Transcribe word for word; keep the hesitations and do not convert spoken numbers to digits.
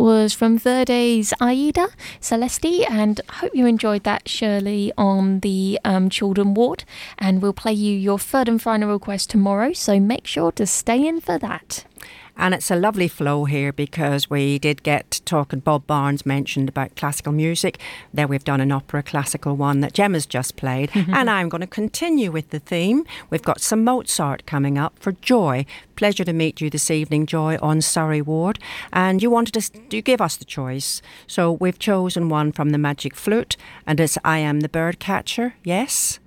was from Verdi's Aida, Celeste, and I hope you enjoyed that, Shirley, on the um, children ward. And we'll play you your third and final request tomorrow, so make sure to stay in for that. And it's a lovely flow here because we did get talking. Bob Barnes mentioned about classical music. There we've done an opera classical one that Gemma's just played. Mm-hmm. And I'm going to continue with the theme. We've got some Mozart coming up for Joy. Pleasure to meet you this evening, Joy, on Surrey Ward. And you wanted us to give us the choice. So we've chosen one from the Magic Flute, and it's I Am the Bird Catcher. Yes?